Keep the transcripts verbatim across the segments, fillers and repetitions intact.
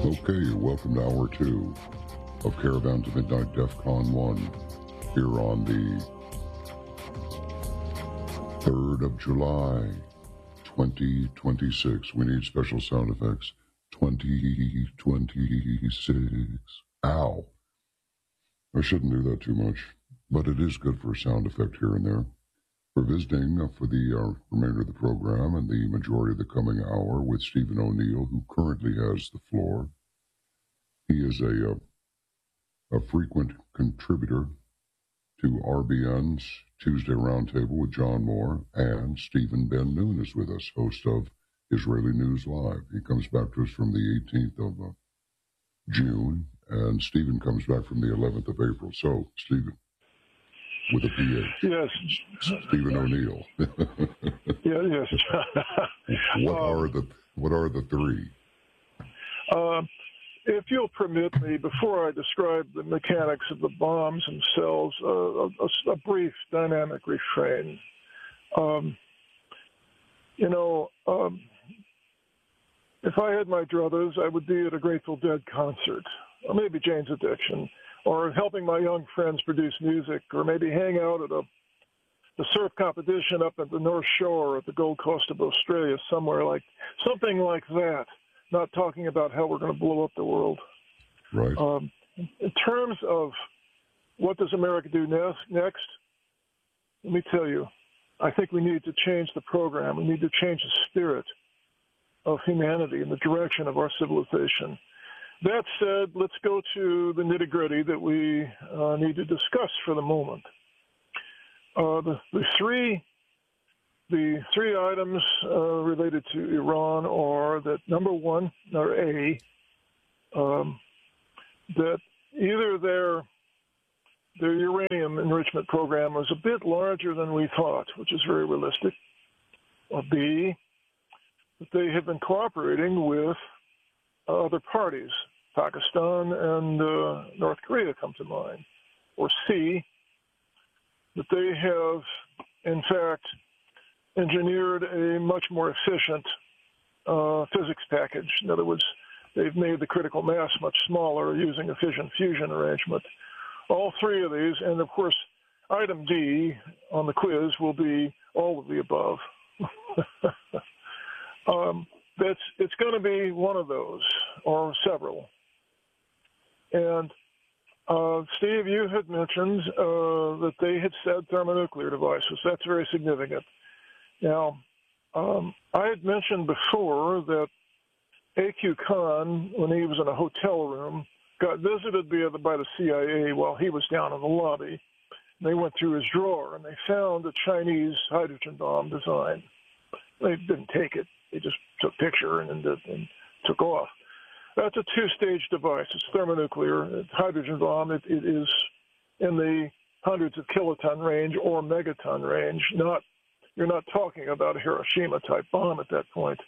Okay, welcome to hour two of Caravan to Midnight DEFCON one here on the third of July, twenty twenty-six. We need special sound effects. twenty twenty-six. Ow. I shouldn't do that too much, but it is good for a sound effect here and there. We're visiting for the uh, remainder of the program and the majority of the coming hour with Stephen O'Neill, who currently has the floor. He is a, a, a frequent contributor to R B N's Tuesday Roundtable with John Moore, and Stephen Ben Noon is with us, host of Israeli News Live. He comes back to us from the eighteenth of uh, June, and Stephen comes back from the eleventh of April. So, Stephen, with a P H. Yes. Stephen O'Neill. yeah, yes. what um, are the What are the three? Uh, if you'll permit me, before I describe the mechanics of the bombs themselves, uh, a, a, a brief dynamic refrain. Um, you know, um, if I had my druthers, I would be at a Grateful Dead concert, or maybe Jane's Addiction, or helping my young friends produce music, or maybe hang out at a the surf competition up at the North Shore at the Gold Coast of Australia, somewhere like something like that. Not talking about how we're going to blow up the world. Right. Um, in terms of what does America do next, next, let me tell you, I think we need to change the program. We need to change the spirit of humanity and the direction of our civilization. That said, let's go to the nitty-gritty that we uh, need to discuss for the moment. Uh, the, the three the three items uh, related to Iran are that, number one, or A, um, that either their their uranium enrichment program was a bit larger than we thought, which is very realistic, or B, that they have been cooperating with uh, other parties. Pakistan and uh, North Korea come to mind. Or C, that they have, in fact, engineered a much more efficient uh, physics package. In other words, they've made the critical mass much smaller using a fission-fusion arrangement. All three of these, and of course, item D on the quiz will be all of the above. um, that's, it's going to be one of those, or several. And uh, Steve, you had mentioned uh, that they had said thermonuclear devices. That's very significant. Now, um, I had mentioned before that A Q Khan, when he was in a hotel room, got visited by the, by the C I A while he was down in the lobby. They went through his drawer, and they found a Chinese hydrogen bomb design. They didn't take it. They just took a picture and, and, and took off. That's a two-stage device. It's thermonuclear. It's hydrogen bomb. It, it is in the hundreds of kiloton range or megaton range. Not You're not talking about a Hiroshima-type bomb at that point.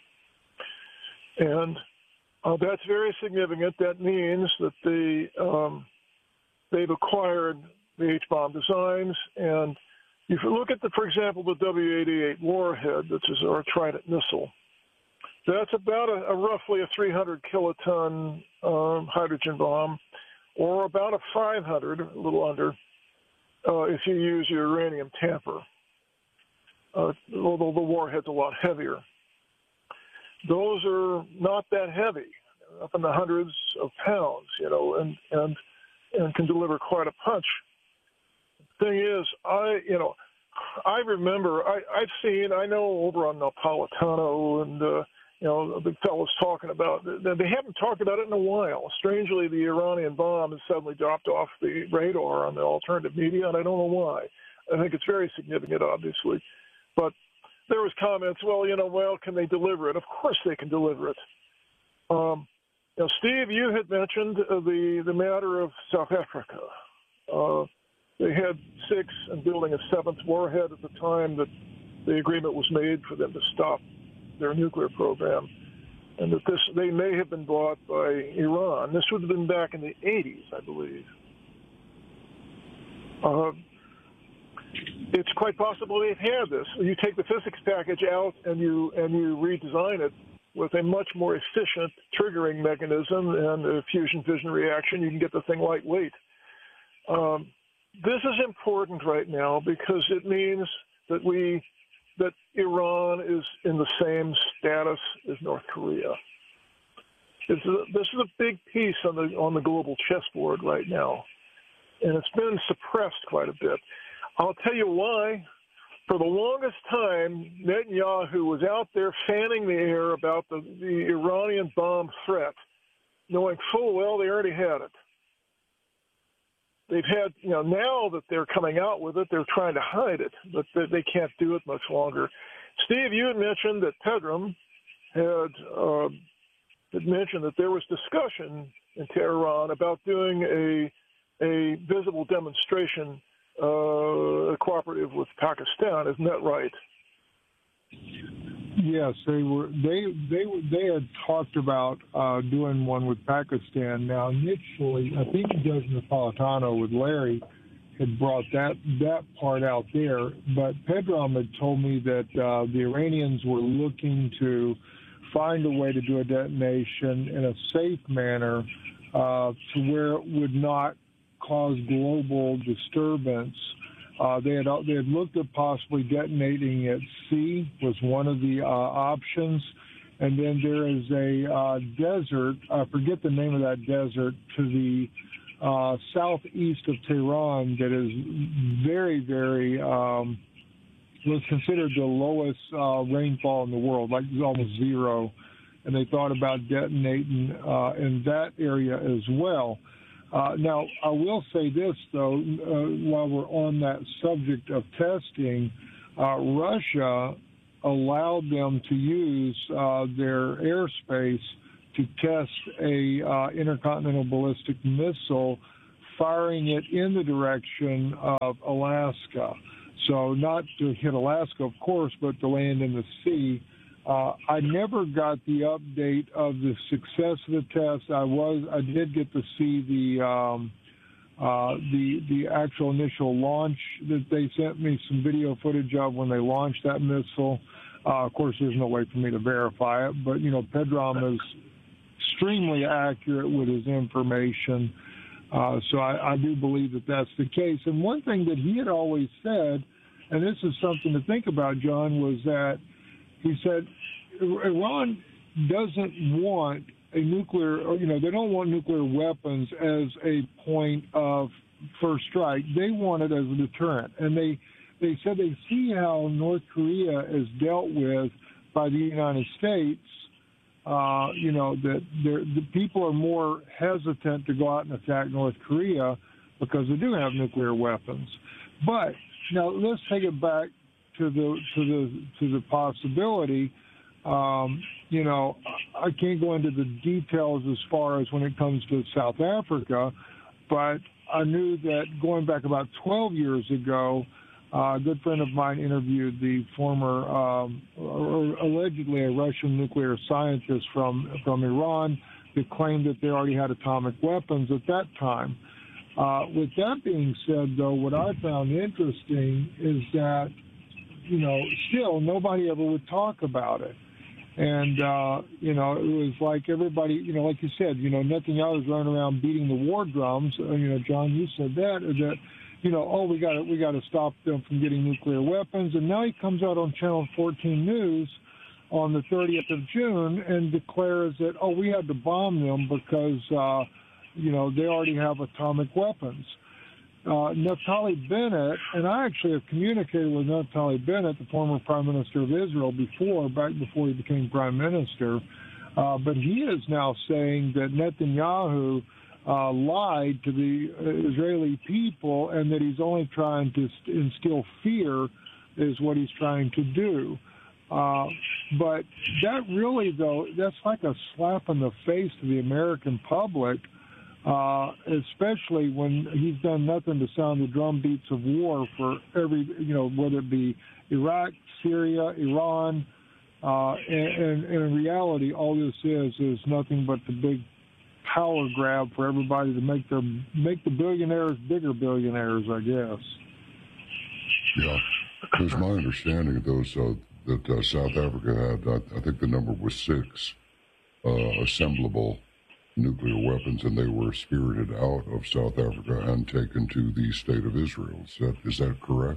And uh, that's very significant. That means that they, um, they've acquired the H-bomb designs. And if you look at, the, for example, the W eighty-eight Warhead, which is our Trident missile, that's about a, a roughly a three hundred kiloton um, hydrogen bomb, or about a five hundred, a little under, uh, if you use your uranium tamper. Uh, although the warhead's a lot heavier. Those are not that heavy, up in the hundreds of pounds, you know, and and and can deliver quite a punch. The thing is, I, you know, I remember, I, I've seen, I know over on Napolitano and, uh, you know, the big fellows talking about, they haven't talked about it in a while. Strangely, the Iranian bomb has suddenly dropped off the radar on the alternative media, and I don't know why. I think it's very significant, obviously. But there was comments, well, you know, well, can they deliver it? Of course they can deliver it. Um, now, Steve, you had mentioned uh, the, the matter of South Africa. Uh, they had six and building a seventh warhead at the time that the agreement was made for them to stop their nuclear program, and that this they may have been bought by Iran. This would have been back in the eighties, I believe. Uh, It's quite possible they've had this. You take the physics package out and you and you redesign it with a much more efficient triggering mechanism and a fusion fission reaction, you can get the thing lightweight. Um, this is important right now because it means that we that Iran is in the same status as North Korea. It's a, this is a big piece on the on the global chessboard right now, and it's been suppressed quite a bit. I'll tell you why. For the longest time, Netanyahu was out there fanning the air about the, the Iranian bomb threat, knowing full well they already had it. They've had, you know, now that they're coming out with it, they're trying to hide it, but they, they can't do it much longer. Steve, you had mentioned that Pedram had, uh, had mentioned that there was discussion in Tehran about doing a, a visible demonstration uh, cooperative with Pakistan. Isn't that right? Yes, they were. They they they had talked about uh, doing one with Pakistan. Now, initially, I think Judge Napolitano with Larry had brought that that part out there, but Pedram had told me that uh, the Iranians were looking to find a way to do a detonation in a safe manner uh, to where it would not cause global disturbance. Uh, they had they had looked at possibly detonating at sea was one of the uh, options, and then there is a uh, desert. I forget the name of that desert to the uh, southeast of Tehran that is very, very um, was considered the lowest uh, rainfall in the world, like almost zero. And they thought about detonating uh, in that area as well. Uh, now, I will say this, though, uh, while we're on that subject of testing, uh, Russia allowed them to use uh, their airspace to test a uh, intercontinental ballistic missile, firing it in the direction of Alaska. So not to hit Alaska, of course, but to land in the sea. Uh, I never got the update of the success of the test. I was, I did get to see the um, uh, the the actual initial launch that they sent me some video footage of when they launched that missile. Uh, of course, there's no way for me to verify it, but you know, Pedram is extremely accurate with his information, uh, so I, I do believe that that's the case. And one thing that he had always said, and this is something to think about, John, was that he said Iran doesn't want a nuclear, or, you know, they don't want nuclear weapons as a point of first strike. They want it as a deterrent. And they, they said they see how North Korea is dealt with by the United States, uh, you know, that the people are more hesitant to go out and attack North Korea because they do have nuclear weapons. But now let's take it back to the to the to the possibility. Um, you know, I can't go into the details as far as when it comes to South Africa, but I knew that going back about twelve years ago, uh, a good friend of mine interviewed the former, um, or allegedly a Russian nuclear scientist from from Iran that claimed that they already had atomic weapons at that time. Uh, with that being said, though, what I found interesting is that, you know, still nobody ever would talk about it. And, uh, you know, it was like everybody, you know, like you said, you know, Netanyahu was running around beating the war drums. Uh, you know, John, you said that, that, you know, oh, we got to we got to stop them from getting nuclear weapons. And now he comes out on Channel fourteen News on the thirtieth of June and declares that, oh, we had to bomb them because, uh, you know, they already have atomic weapons. Uh, Naftali Bennett, and I actually have communicated with Naftali Bennett, the former Prime Minister of Israel, before, back before he became Prime Minister, uh, but he is now saying that Netanyahu uh, lied to the Israeli people and that he's only trying to instill fear is what he's trying to do. Uh, but that really, though, that's like a slap in the face to the American public, Uh, especially when he's done nothing to sound the drum beats of war for every, you know, whether it be Iraq, Syria, Iran, uh, and, and, and in reality, all this is is nothing but the big power grab for everybody to make their make the billionaires bigger billionaires, I guess. Yeah, there's my understanding of those uh, that uh, South Africa had, I, I think the number was six uh, assemblable nuclear weapons, and they were spirited out of South Africa and taken to the state of Israel. Is that, is that correct?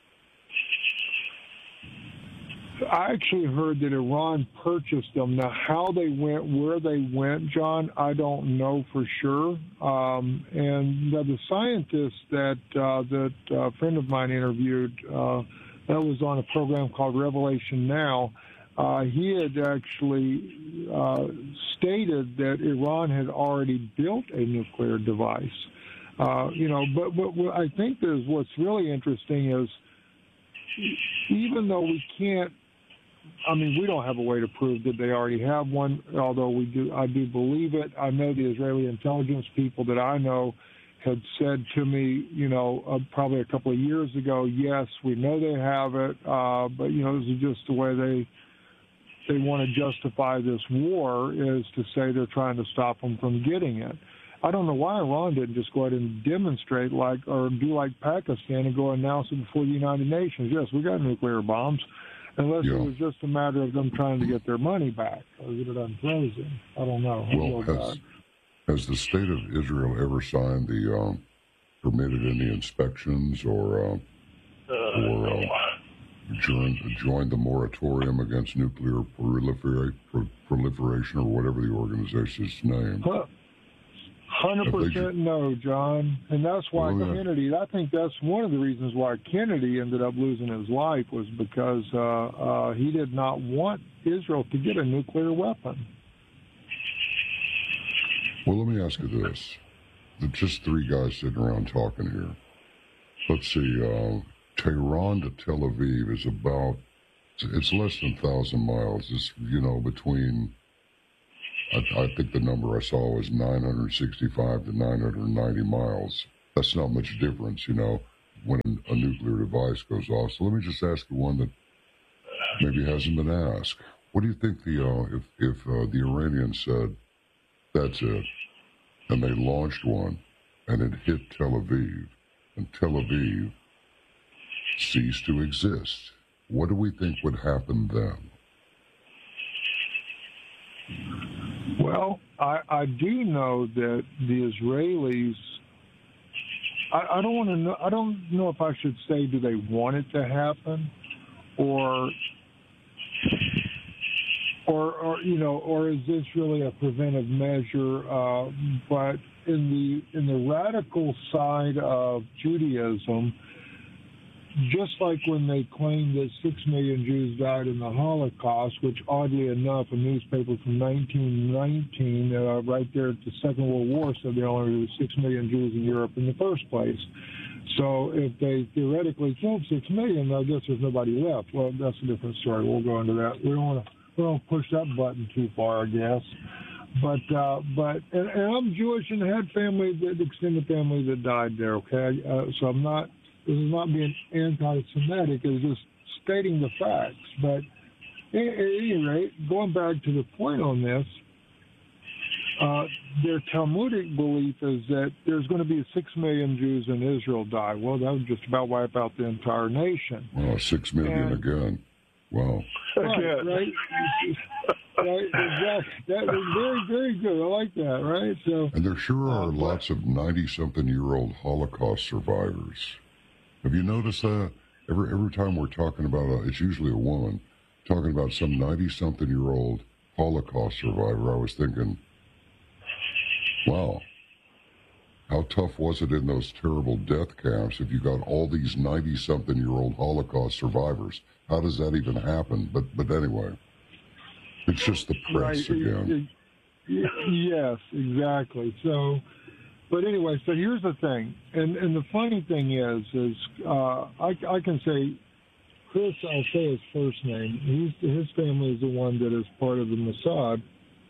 I actually heard that Iran purchased them. Now, how they went, where they went, John, I don't know for sure. Um, and now the scientist that uh, that a friend of mine interviewed, uh, that was on a program called Revelation Now. Uh, he had actually uh, stated that Iran had already built a nuclear device. Uh, you know, but, but what I think there's what's really interesting is even though we can't, I mean, we don't have a way to prove that they already have one, although we do. I do believe it. I know the Israeli intelligence people that I know had said to me, you know, uh, probably a couple of years ago, yes, we know they have it, uh, but, you know, this is just the way they they want to justify this war, is to say they're trying to stop them from getting it. I don't know why Iran didn't just go ahead and demonstrate like, or do like Pakistan and go announce it before the United Nations. Yes, we got nuclear bombs. Unless yeah. it was just a matter of them trying to get their money back or get it unfrozen. I don't know. Well, has, has the state of Israel ever signed the um, permitted any inspections or uh, uh, or uh, joined, joined the moratorium against nuclear proliferate, pro, proliferation or whatever the organization's name? Huh. one hundred percent no, John. And that's why oh, yeah. Kennedy, I think that's one of the reasons why Kennedy ended up losing his life, was because uh, uh, he did not want Israel to get a nuclear weapon. Well, let me ask you this. There's just three guys sitting around talking here. Let's see. Uh, Tehran to Tel Aviv is about, it's less than one thousand miles. It's, you know, between... I, I think the number I saw was nine hundred sixty-five to nine hundred ninety miles. That's not much difference, you know, when a nuclear device goes off. So let me just ask you one that maybe hasn't been asked. What do you think the uh, if if uh, the Iranians said that's it, and they launched one, and it hit Tel Aviv, and Tel Aviv ceased to exist? What do we think would happen then? Well, I, I do know that the Israelis, I, I don't want to know, I don't know if I should say do they want it to happen, or, or, or you know, or is this really a preventive measure? Uh, but in the in the radical side of Judaism, just like when they claimed that six million Jews died in the Holocaust, which oddly enough, a newspaper from nineteen nineteen, uh, right there at the Second World War, said there only were six million Jews in Europe in the first place. So if they theoretically killed six million, I guess there's nobody left. Well, that's a different story. We'll go into that. We don't want to we don't push that button too far, I guess. But uh, but and, and I'm Jewish and had family, that extended family that died there. Okay, uh, so I'm not. This is not being anti-Semitic, it's just stating the facts. But at any rate, going back to the point on this, uh, their Talmudic belief is that there's going to be six million Jews in Israel die. Well, that would just about wipe out the entire nation. Well, six million and, again. Wow. Right, right, right, exactly. That was very, very good. I like that, right? So, and there sure are uh, lots of ninety-something-year-old Holocaust survivors. Have you noticed that? Every every time we're talking about, a, it's usually a woman, talking about some ninety-something-year-old Holocaust survivor, I was thinking, wow, how tough was it in those terrible death camps if you got all these ninety-something-year-old Holocaust survivors? How does that even happen? But but anyway, it's just the press right. again. It, it, yes, exactly. So... But anyway, so here's the thing, and and the funny thing is, is uh, I, I can say, Chris, I'll say his first name. He's his family is the one that is part of the Mossad,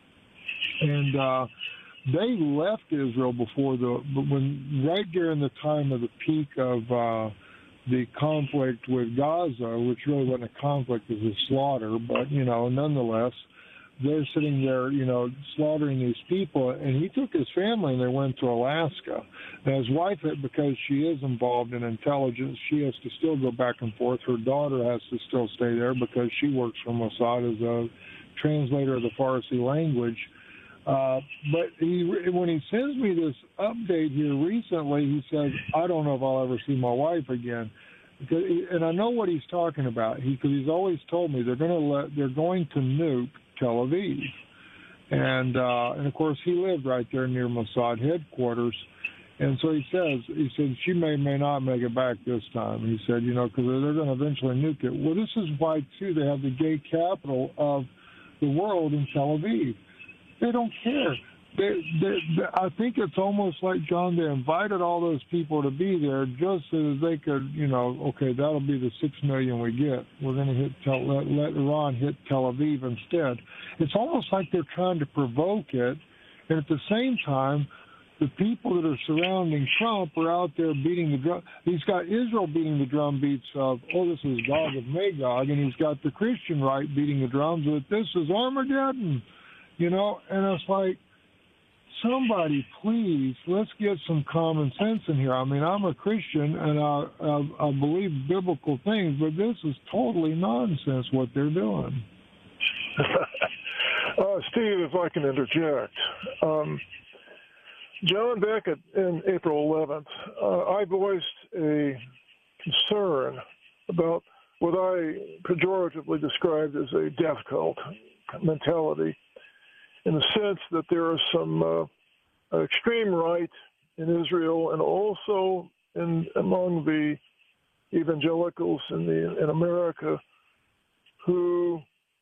and uh, they left Israel before the when right during the time of the peak of uh, the conflict with Gaza, which really wasn't a conflict, it was a slaughter, but you know, nonetheless. they're sitting there, you know, slaughtering these people. And he took his family and they went to Alaska. And his wife, because she is involved in intelligence, she has to still go back and forth. Her daughter has to still stay there because she works for Mossad as a translator of the Farsi language. Uh, but he, when he sends me this update here recently, he says, I don't know if I'll ever see my wife again. Because, and I know what he's talking about. He, because he's always told me they're going to let, they're going to nuke Tel Aviv. And, uh, and of course, he lived right there near Mossad headquarters. And so he says, he said, she may, may not make it back this time. He said, you know, because they're going to eventually nuke it. Well, this is why, too, they have the gay capital of the world in Tel Aviv. They don't care. They, they, they, I think it's almost like, John, they invited all those people to be there just so that they could, you know, okay, that'll be the six million we get. We're going to hit Tel, let, let Iran hit Tel Aviv instead. It's almost like they're trying to provoke it, and at the same time, the people that are surrounding Trump are out there beating the drum. He's got Israel beating the drum beats of, oh, this is Gog of Magog, and he's got the Christian right beating the drums that this is Armageddon. You know, and it's like, somebody, please, let's get some common sense in here. I mean, I'm a Christian, and I, I, I believe biblical things, but this is totally nonsense what they're doing. uh, Steve, if I can interject. Um, John, back at, in April eleventh, uh, I voiced a concern about what I pejoratively described as a death cult mentality, in the sense that there are some uh, extreme right in Israel and also in among the evangelicals in the in America who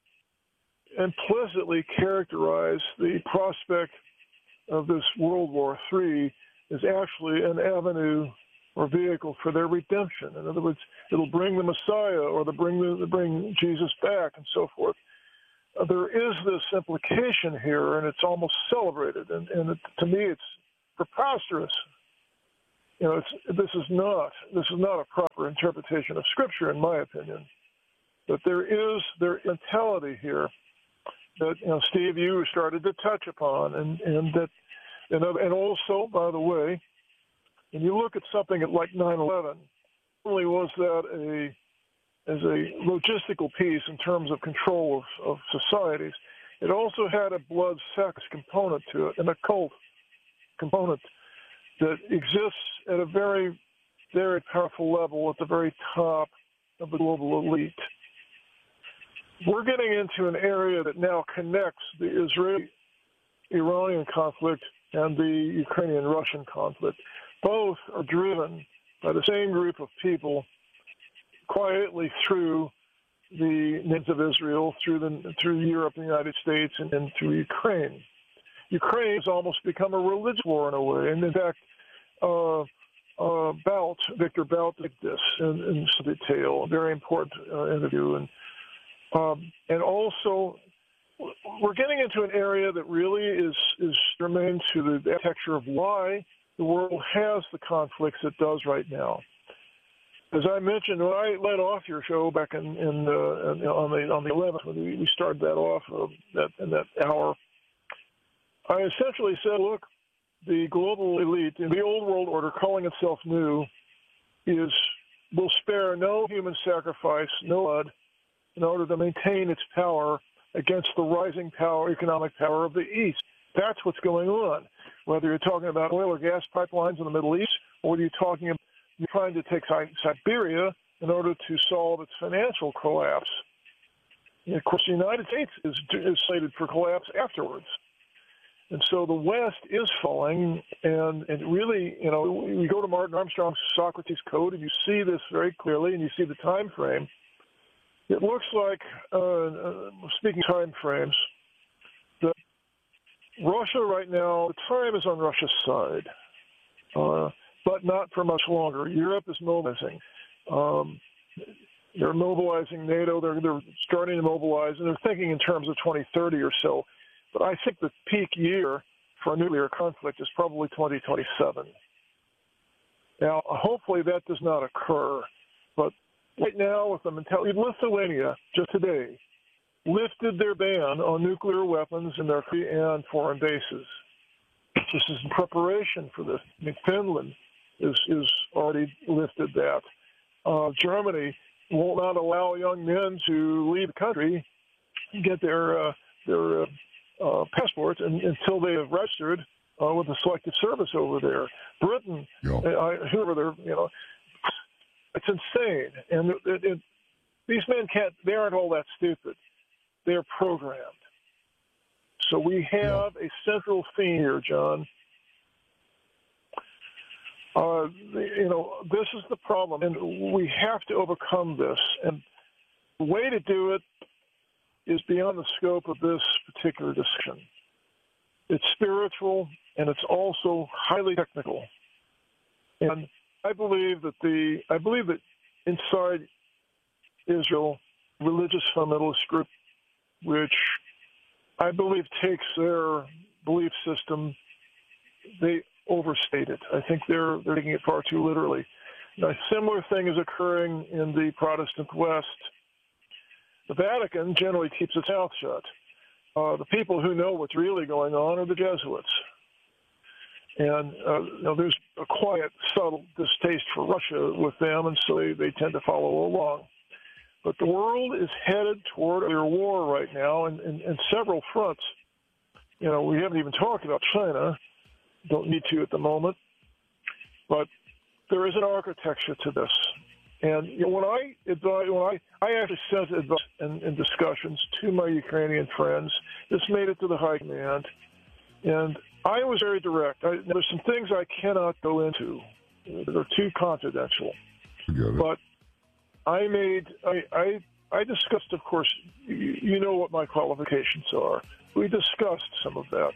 implicitly characterize the prospect of this World War Three as actually an avenue or vehicle for their redemption. In other words, it'll bring the Messiah or the bring the bring Jesus back and so forth. Uh, there is this implication here, and it's almost celebrated, and, and it, to me, it's preposterous. You know, it's, this is not this is not a proper interpretation of Scripture, in my opinion. But there is their mentality here that, you know, Steve, you started to touch upon, and and that, and and also, by the way, when you look at something like nine eleven, not only was that a as a logistical piece in terms of control of, of societies, it also had a blood sex component to it, an occult component that exists at a very, very powerful level at the very top of the global elite. We're getting into an area that now connects the Israeli-Iranian conflict and the Ukrainian-Russian conflict. Both are driven by the same group of people quietly through the needs of Israel, through the through Europe, the United States, and, and through Ukraine. Ukraine has almost become a religious war in a way, and in fact, uh, uh, Bout, Victor Bout did this in, in some detail, a very important uh, interview, and um, and also we're getting into an area that really is is germane to the architecture of why the world has the conflicts it does right now. As I mentioned, when I led off your show back in, in uh, on the on the eleventh, when we started that off uh, that in that hour, I essentially said, look, the global elite in the old world order, calling itself new, is will spare no human sacrifice, no blood, in order to maintain its power against the rising power, economic power of the East. That's what's going on. Whether you're talking about oil or gas pipelines in the Middle East, or whether you're talking about you're trying to take Siberia in order to solve its financial collapse. And of course, the United States is, is slated for collapse afterwards. And so the West is falling, and, and really, you know, you go to Martin Armstrong's Socrates Code, and you see this very clearly, and you see the time frame. It looks like, uh, uh, speaking of time frames, that Russia right now, the time is on Russia's side. Uh, but not for much longer. Europe is mobilizing. Um, they're mobilizing NATO. They're, they're starting to mobilize, and they're thinking in terms of twenty thirty or so. But I think the peak year for a nuclear conflict is probably twenty twenty-seven. Now, hopefully that does not occur. But right now, with the mentality, Lithuania, just today, lifted their ban on nuclear weapons in their and foreign bases. This is in preparation for this. I mean, Finland is, is already lifted that. Uh, Germany will not allow young men to leave the country, get their uh, their uh, uh, passports and, until they have registered uh, with the Selective Service over there. Britain, yeah. uh, whoever they're, you know, it's insane. And it, it, these men can't, they aren't all that stupid. They're programmed. So we have yeah. a central theme here, John. Uh, you know, this is the problem, and we have to overcome this. And the way to do it is beyond the scope of this particular discussion. It's spiritual, and it's also highly technical. And I believe that the I believe that inside Israel, religious fundamentalist group, which I believe takes their belief system, they overstate it. I think they're they're taking it far too literally. Now, a similar thing is occurring in the Protestant West. The Vatican generally keeps its mouth shut. Uh, the people who know what's really going on are the Jesuits. And uh, you know, there's a quiet, subtle distaste for Russia with them, and so they, they tend to follow along. But the world is headed toward a war right now, and in, in, in several fronts. You know, we haven't even talked about China. Don't need to at the moment. But there is an architecture to this. And you know, when I advise, when I, I actually sent advice and, and discussions to my Ukrainian friends, this made it to the high command, and I was very direct. I, there's some things I cannot go into; they're too confidential. But I made, I, I, I discussed, of course, you, you know what my qualifications are. We discussed some of that,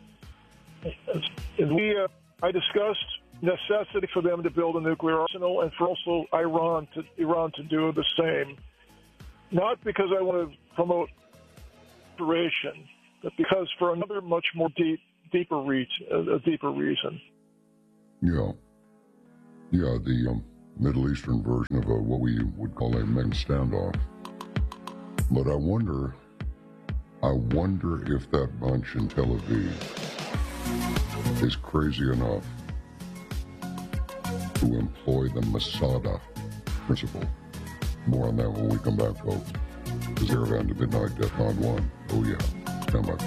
and we, uh, I discussed necessity for them to build a nuclear arsenal, and for also Iran to Iran to do the same. Not because I want to promote duration, but because for another much more deep, deeper reach, a, a deeper reason. Yeah, yeah, the um, Middle Eastern version of a, what we would call a Mexican standoff. But I wonder, I wonder if that bunch in Tel Aviv is crazy enough to employ the Masada principle. More on that when we come back, folks. Zero down to midnight, DEFCON one. Oh yeah, stand by,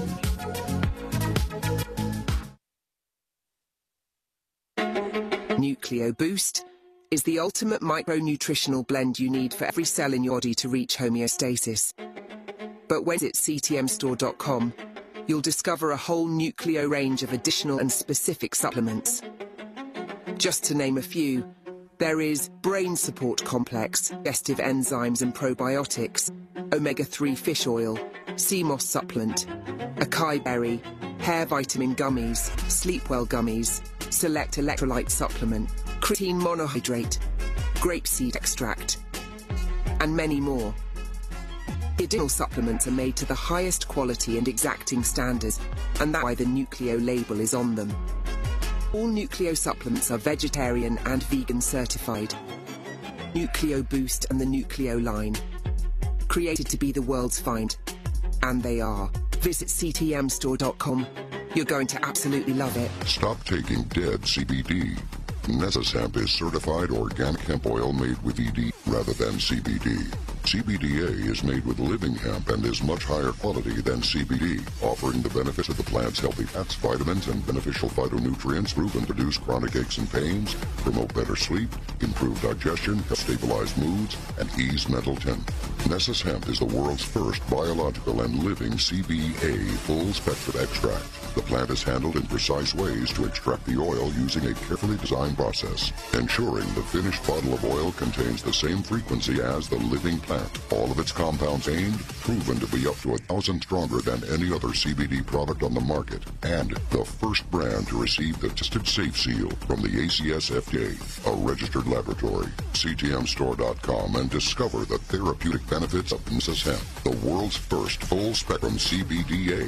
please. Nucleo Boost is the ultimate micronutritional blend you need for every cell in your body to reach homeostasis. But when it's C T M store dot com, you'll discover a whole Nucleo range of additional and specific supplements. Just to name a few, there is Brain Support Complex, digestive enzymes and probiotics, omega three fish oil, C M O S supplement, acai berry, hair vitamin gummies, Sleepwell gummies, select electrolyte supplement, creatine monohydrate, grapeseed extract, and many more. The additional supplements are made to the highest quality and exacting standards, and that's why the Nucleo label is on them. All Nucleo supplements are vegetarian and vegan certified. Nucleo Boost and the Nucleo line. Created to be the world's find. And they are. Visit C T M store dot com. You're going to absolutely love it. Stop taking dead C B D. Nessus Hemp is certified organic hemp oil made with E D rather than C B D. C B D A is made with living hemp and is much higher quality than C B D, offering the benefits of the plant's healthy fats, vitamins, and beneficial phytonutrients proven to reduce chronic aches and pains, promote better sleep, improve digestion, help stabilize moods, and ease mental tension. Nessus Hemp is the world's first biological and living C B A full-spectrum extract. The plant is handled in precise ways to extract the oil using a carefully designed process, ensuring the finished bottle of oil contains the same frequency as the living plant. All of its compounds aimed, proven to be up to a thousand stronger than any other C B D product on the market, and the first brand to receive the tested safe seal from the A C S F D A, a registered laboratory. C T M store dot com and discover the therapeutic benefits of Nessus Hemp, the world's first full-spectrum C B D A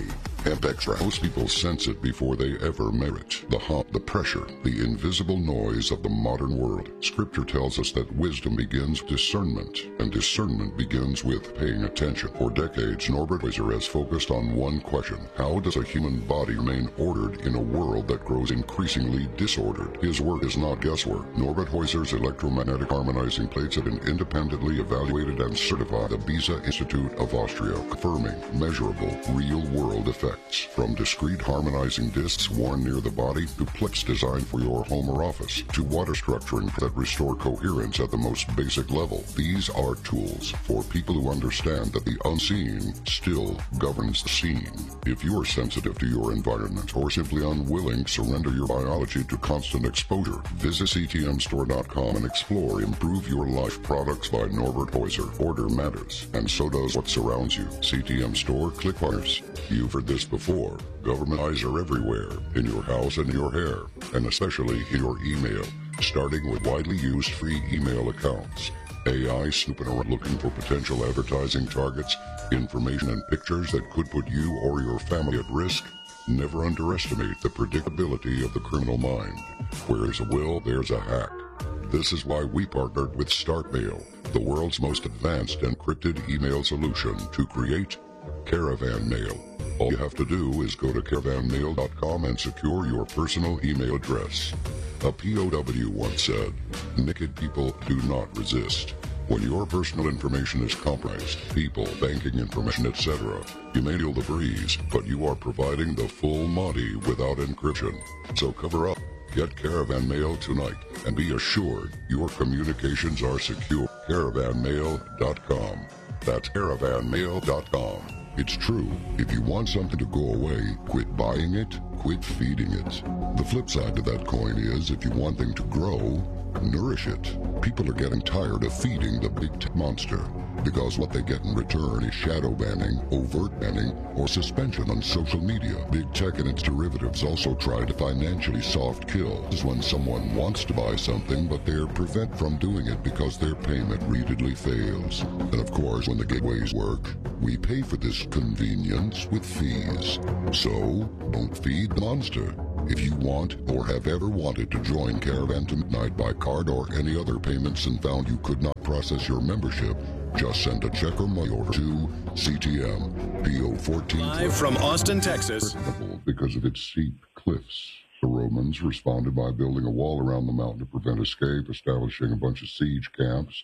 Amp Extra. Most people sense it before they ever merit. The hum, the pressure, the invisible noise of the modern world. Scripture tells us that wisdom begins with discernment, and discernment begins with paying attention. For decades, Norbert Weiser has focused on one question. How does a human body remain ordered in a world that grows increasingly disordered? His work is not guesswork. Norbert Weiser's electromagnetic harmonizing plates have been independently evaluated and certified by the Beza Institute of Austria, confirming measurable, real-world effects. From discrete harmonizing discs worn near the body, to clips designed for your home or office, to water structuring that restore coherence at the most basic level. These are tools for people who understand that the unseen still governs the seen. If you are sensitive to your environment or simply unwilling to surrender your biology to constant exposure, visit C T M store dot com and explore Improve Your Life products by Norbert Weiser. Order matters, and so does what surrounds you. C T M Store, click partners. You've heard this before. Government eyes are everywhere, in your house and your hair, and especially in your email, starting with widely used free email accounts. A I snooping around looking for potential advertising targets, information and pictures that could put you or your family at risk. Never underestimate the predictability of the criminal mind. Where there's a will, there's a hack. This is why we partnered with StartMail, the world's most advanced encrypted email solution, to create Caravan Mail. All you have to do is go to caravan mail dot com and secure your personal email address. A P O W once said, "Naked people do not resist." When your personal information is compromised, people, banking information, et cetera, you may feel the breeze, but you are providing the full Monty without encryption. So cover up. Get Caravan Mail tonight and be assured your communications are secure. caravan mail dot com. That's caravan mail dot com. It's true. If you want something to go away, quit buying it, quit feeding it. The flip side to that coin is, if you want things to grow, nourish it. People are getting tired of feeding the big tech monster, because what they get in return is shadow banning, overt banning, or suspension on social media. Big tech and its derivatives also try to financially soft kill. This is when someone wants to buy something, but they're prevented from doing it because their payment repeatedly fails. And of course, when the gateways work, we pay for this convenience with fees. So, don't feed the monster. If you want or have ever wanted to join Caravan to Midnight by card or any other payments and found you could not process your membership, just send a check or money order to C T M, P O fourteen. Live from Austin, Texas. Because of its steep cliffs. The Romans responded by building a wall around the mountain to prevent escape, establishing a bunch of siege camps,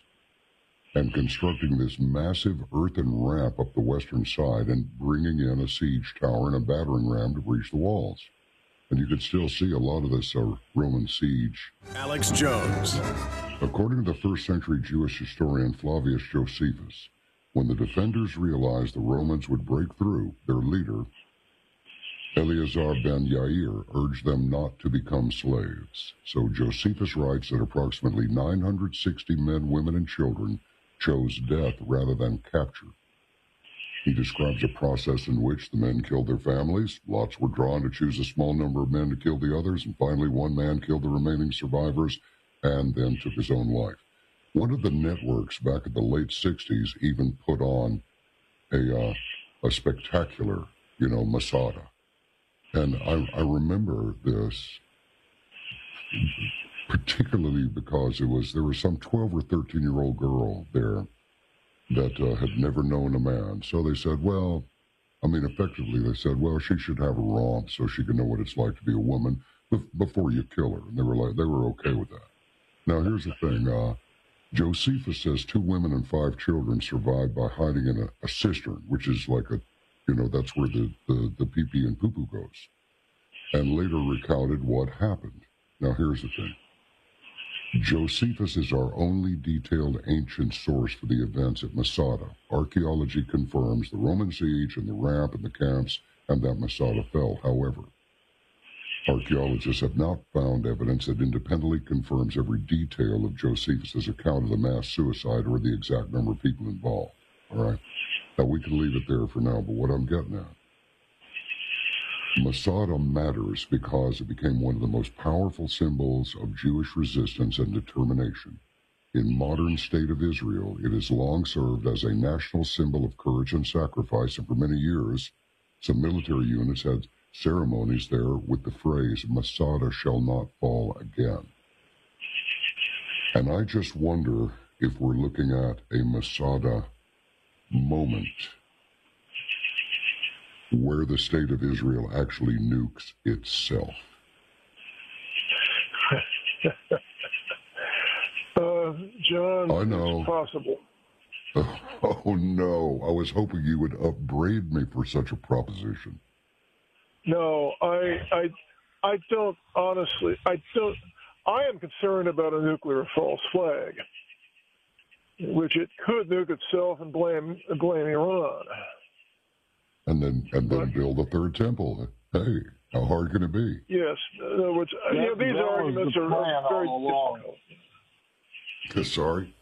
and constructing this massive earthen ramp up the western side and bringing in a siege tower and a battering ram to breach the walls. And you could still see a lot of this uh, Roman siege. Alex Jones. According to the first century Jewish historian Flavius Josephus, when the defenders realized the Romans would break through, their leader, Eleazar ben Yair, urged them not to become slaves. So Josephus writes that approximately nine hundred sixty men, women, and children chose death rather than capture. He describes a process in which the men killed their families, lots were drawn to choose a small number of men to kill the others, and finally one man killed the remaining survivors and then took his own life. One of the networks back in the late sixties even put on a, uh, a spectacular, you know, Masada. And I, I remember this particularly because it was, there was some twelve or thirteen year old girl there that uh, had never known a man. So they said, well, I mean, effectively, they said, well, she should have a romp so she can know what it's like to be a woman before you kill her. And they were like, they were okay with that. Now, here's the thing. Uh, Josephus says two women and five children survived by hiding in a, a cistern, which is like a, you know, that's where the, the, the pee-pee and poo-poo goes. And later recounted what happened. Now, here's the thing. Josephus is our only detailed ancient source for the events at Masada. Archaeology confirms the Roman siege and the ramp and the camps, and that Masada fell. However, archaeologists have not found evidence that independently confirms every detail of Josephus' account of the mass suicide or the exact number of people involved. All right? Now, we can leave it there for now, but what I'm getting at, Masada matters because it became one of the most powerful symbols of Jewish resistance and determination. In modern state of Israel, it has long served as a national symbol of courage and sacrifice, and for many years Some military units had ceremonies there with the phrase, Masada shall not fall again. And I just wonder if we're looking at a Masada moment where the state of Israel actually nukes itself. uh, John, I know. it's possible. Oh, oh, no. I was hoping you would upbraid me for such a proposition. No, I, I, I don't, honestly, I don't, I am concerned about a nuclear false flag, which it could nuke itself and blame, blame Iran. And then, and then build a third temple. Hey, how hard can it be? Yes. In other words, that, you know, these arguments are, are very difficult. Sorry?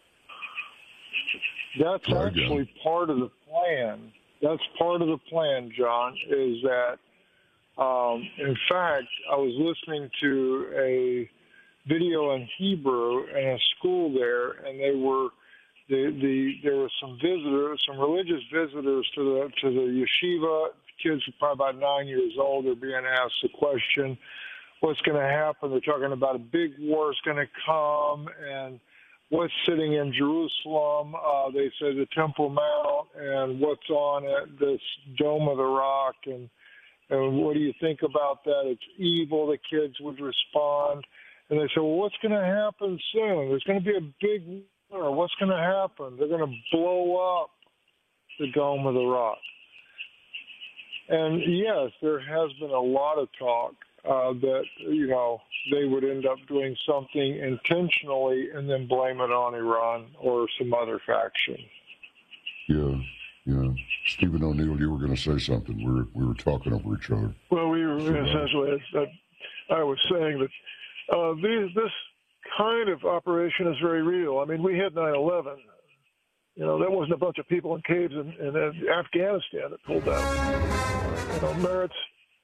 That's Try actually again. part of the plan. That's part of the plan, John, is that, um, in fact, I was listening to a video in Hebrew in a school there, and they were the the there were some visitors, some religious visitors to the to the yeshiva. Kids are probably about nine years old. They're being asked the question, "What's going to happen?" They're talking about a big war is going to come, and what's sitting in Jerusalem. Uh, they say the Temple Mount, and what's on it, this Dome of the Rock, and and what do you think about that? It's evil. The kids would respond. And they say, well, what's going to happen soon? There's going to be a big war. What's going to happen? They're going to blow up the Dome of the Rock. And, yes, there has been a lot of talk uh, that, you know, they would end up doing something intentionally and then blame it on Iran or some other faction. Yeah, yeah. Stephen O'Neill, you were going to say something. We were, we were talking over each other. Well, we were essentially, I, I was saying that Uh, these, this kind of operation is very real. I mean, we had nine eleven. You know, that wasn't a bunch of people in caves in, in Afghanistan that pulled out. You know, Merritt's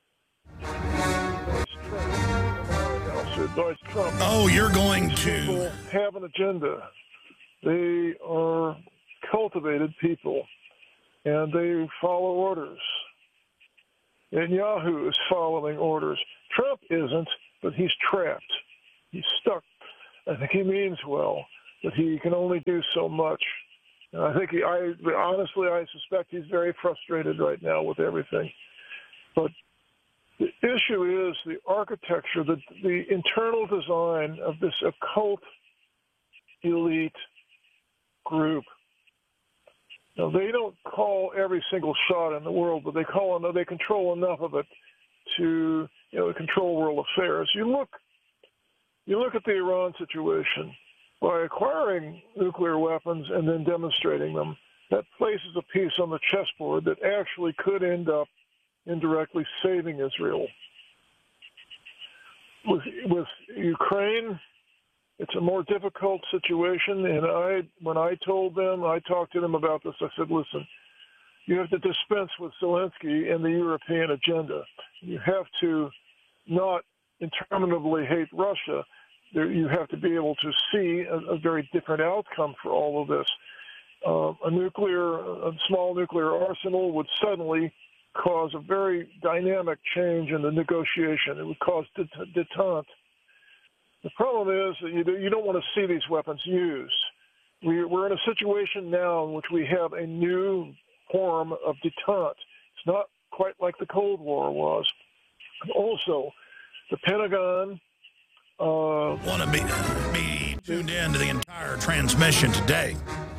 Trump. Trump. Oh, you're going People to have an agenda. They are cultivated people, and they follow orders. And Yahoo is following orders. Trump isn't, but he's trapped. He's stuck. I think he means well, but he can only do so much. And I think he, I honestly, I suspect he's very frustrated right now with everything. But the issue is the architecture, the, the internal design of this occult elite group. Now, they don't call every single shot in the world, but they call enough, they control enough of it to, you know, control world affairs. You look, you look at the Iran situation. By acquiring nuclear weapons and then demonstrating them, that places a piece on the chessboard that actually could end up indirectly saving Israel. With, with Ukraine, it's a more difficult situation, and I, when I told them, I talked to them about this, I said, listen, you have to dispense with Zelensky and the European agenda. You have to not interminably hate Russia. There, you have to be able to see a, a very different outcome for all of this. Uh, a nuclear, a small nuclear arsenal would suddenly cause a very dynamic change in the negotiation. It would cause det- detente. The problem is that you, do, you don't want to see these weapons used. We, we're in a situation now in which we have a new form of detente. It's not quite like the Cold War was. And also, the Pentagon uh, want to be, be tuned in to the entire transmission today.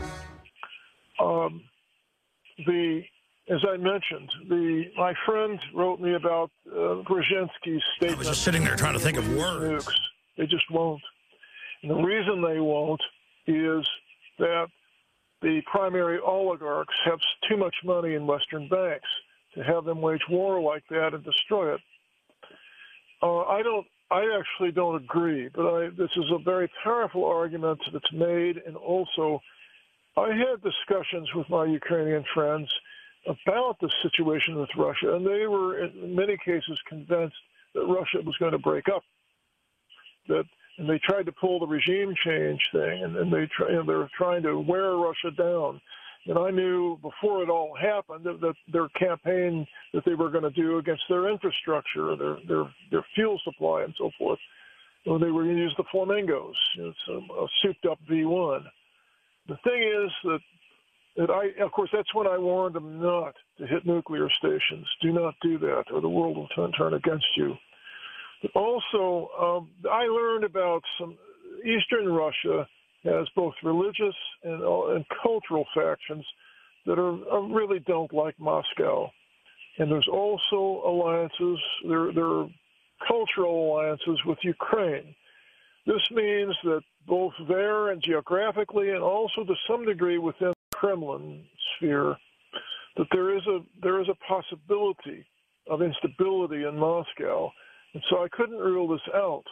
Um, the as I mentioned, the my friend wrote me about uh, Brzezinski's statement. I was just sitting there trying to think of words. Nukes. They just won't. And the reason they won't is that the primary oligarchs have too much money in Western banks to have them wage war like that and destroy it. Uh, I don't. I actually don't agree, but I, this is a very powerful argument that's made, and also I had discussions with my Ukrainian friends about the situation with Russia, and they were in many cases convinced that Russia was going to break up. That, and they tried to pull the regime change thing, and, and they try, you know, they're trying to wear Russia down. And I knew before it all happened that, that their campaign that they were going to do against their infrastructure, their their their fuel supply, and so forth. Well, they were going to use the Flamingos. It's a, a souped-up V one. The thing is that that I, of course, that's when I warned them not to hit nuclear stations. Do not do that, or the world will turn, turn against you. But also, um, I learned about some Eastern Russia has both religious and, uh, and cultural factions that are, are really don't like Moscow. And there's also alliances, there, there are cultural alliances with Ukraine. This means that both there and geographically and also to some degree within the Kremlin sphere, that there is a there is a possibility of instability in Moscow. And so I couldn't rule this out.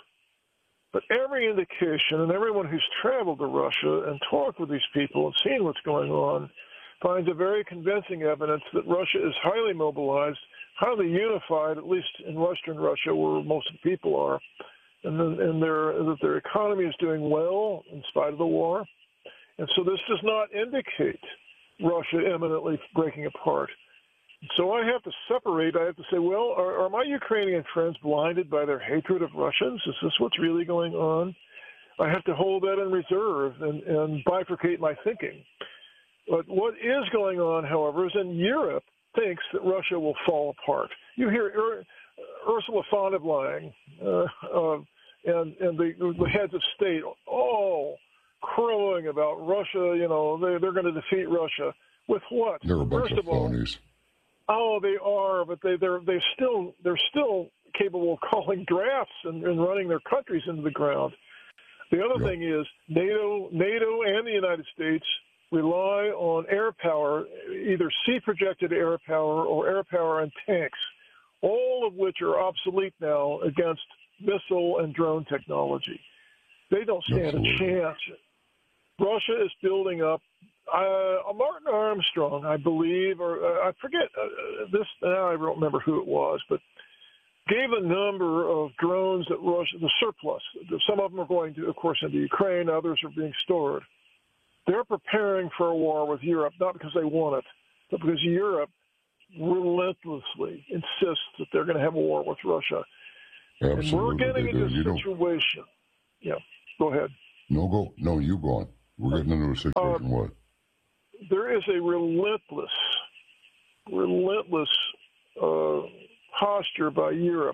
But every indication, and everyone who's traveled to Russia and talked with these people and seen what's going on, finds a very convincing evidence that Russia is highly mobilized, highly unified, at least in Western Russia, where most of the people are, and, then, and their, that their economy is doing well in spite of the war. And so this does not indicate Russia imminently breaking apart. So I have to separate. I have to say, well, are, are my Ukrainian friends blinded by their hatred of Russians? Is this what's really going on? I have to hold that in reserve and, and bifurcate my thinking. But what is going on, however, is in Europe thinks that Russia will fall apart. You hear Ur- Ursula von der Leyen uh, uh, and, and the, the heads of state all crowing about Russia. You know, they, they're going to defeat Russia. With what? They're a bunch First of phonies. Oh, they are, but they, they're they're still they're still capable of calling drafts and, and running their countries into the ground. The other Yeah. thing is NATO, NATO, and the United States rely on air power, either sea-projected air power or air power and tanks, all of which are obsolete now against missile and drone technology. They don't stand Absolutely. a chance. Russia is building up. Uh, Martin Armstrong, I believe, or uh, I forget uh, this. Uh, I don't remember who it was, but gave a number of drones that Russia, the surplus. Some of them are going to, of course, into Ukraine. Others are being stored. They're preparing for a war with Europe, not because they want it, but because Europe relentlessly insists that they're going to have a war with Russia. Absolutely. And we're getting they into do. You a know- situation. Yeah, go ahead. No, go. No, you go on. We're getting into a situation. Uh, what? There is a relentless, relentless uh, posture by Europe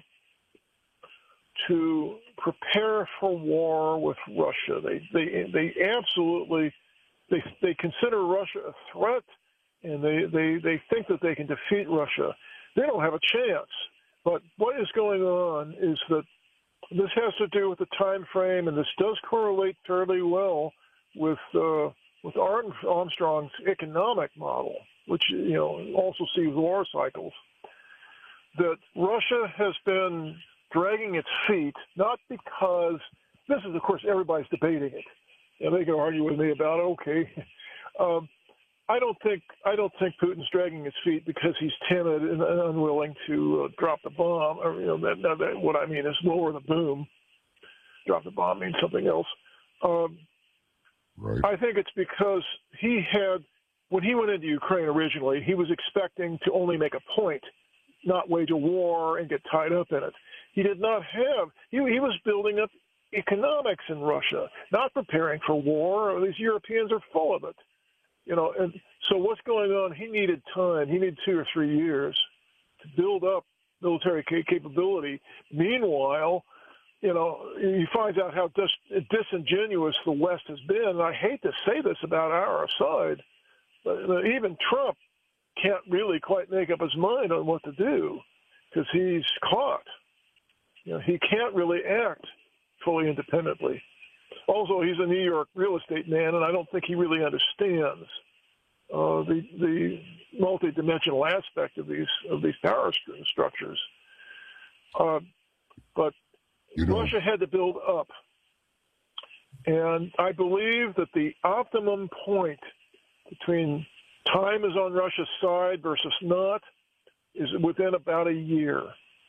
to prepare for war with Russia. They they they absolutely they they consider Russia a threat, and they, they, they think that they can defeat Russia. They don't have a chance. But what is going on is that this has to do with the time frame, and this does correlate fairly well with uh, with Armstrong's economic model, which you know also sees war cycles. That Russia has been dragging its feet, not because this is, of course, everybody's debating it, and they can argue with me about it. Okay, um, I don't think I don't think Putin's dragging his feet because he's timid and unwilling to uh, drop the bomb. Or you know, that, that, that, what I mean is lower the boom. Drop the bomb means something else. Um, Right. I think it's because he had, when he went into Ukraine originally, he was expecting to only make a point, not wage a war and get tied up in it. He did not have, he, he was building up economics in Russia, not preparing for war. These Europeans are full of it. You know, and so what's going on? He needed time. He needed two or three years to build up military capability. Meanwhile, you know, he finds out how dis- disingenuous the West has been. And I hate to say this about our side, but even Trump can't really quite make up his mind on what to do because he's caught. You know, he can't really act fully independently. Also, he's a New York real estate man, and I don't think he really understands uh, the the multidimensional aspect of these of these power st- structures. Uh, but You know, Russia had to build up. And I believe that the optimum point between time is on Russia's side versus not is within about a year.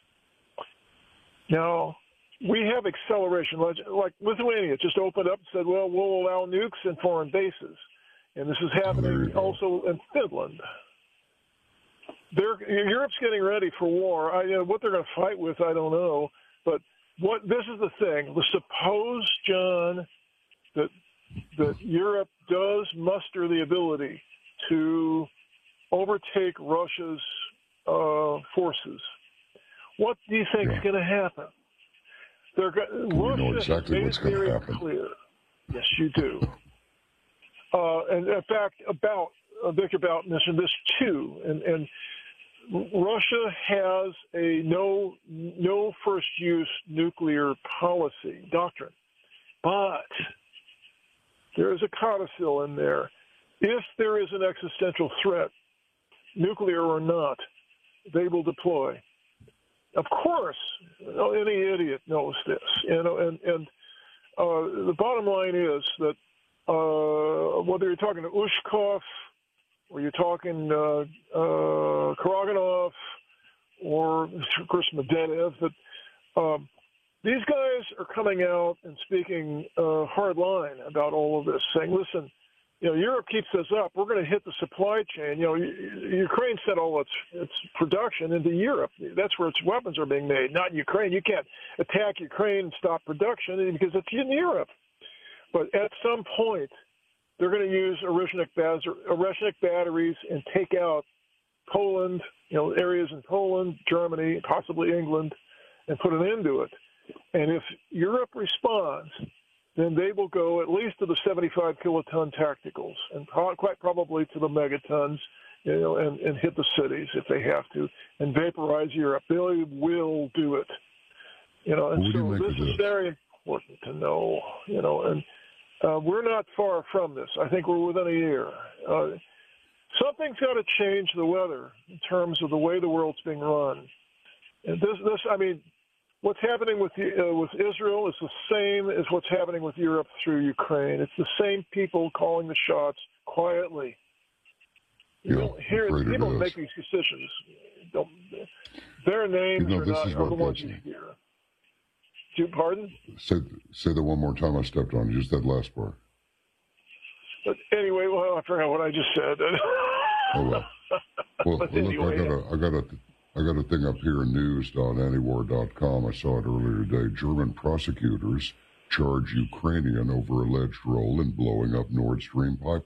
Now, we have acceleration. Like Lithuania just opened up and said, well, we'll allow nukes in foreign bases. and this is happening also in Finland. They're, Europe's getting ready for war. I, you know, what they're going to fight with, I don't know. But what this is the thing. Suppose, John, that that Europe does muster the ability to overtake Russia's uh, forces. What do you think is yeah. going to happen? They're go- well, Russia you know exactly what's going to happen. Clear. Yes, you do. uh, and in fact, about uh, Victor Bout mentioned this too, and and. Russia has a no no first use nuclear policy doctrine, but there is a codicil in there. If there is an existential threat, nuclear or not, they will deploy. Of course, any idiot knows this, you know. And and uh, the bottom line is that uh, whether you're talking to Ushkov, or you're talking uh, uh, Karaganov, or of course Medvedev, that um, these guys are coming out and speaking uh, hard line about all of this, saying, "Listen, you know, Europe keeps this up. We're going to hit the supply chain. You know, Ukraine sent all its its production into Europe. That's where its weapons are being made, not Ukraine. You can't attack Ukraine and stop production because it's in Europe. But at some point, they're going to use Oreshnik batteries and take out Poland, you know, areas in Poland, Germany, possibly England, and put an end to it. And if Europe responds, then they will go at least to the seventy-five kiloton tacticals and pro- quite probably to the megatons, you know, and, and hit the cities if they have to, and vaporize Europe. They will do it. You know, and so this is this? very important to know, you know, and Uh, we're not far from this. I think we're within a year. Uh, something's got to change the weather in terms of the way the world's being run. And this, this I mean, what's happening with the, uh, with Israel is the same as what's happening with Europe through Ukraine. It's the same people calling the shots quietly. You yeah, don't hear people make these decisions. Don't, their names you know, are not are the ones you hear. Pardon? Say, say that one more time. I stepped on just that last part. But anyway, well, I forgot what I just said. Oh, well. Well, well anyway, look, I got a, I got a, I got a thing up here in news dot antiwar dot com. I saw it earlier today. German prosecutors charge Ukrainian over alleged role in blowing up Nord Stream pipeline.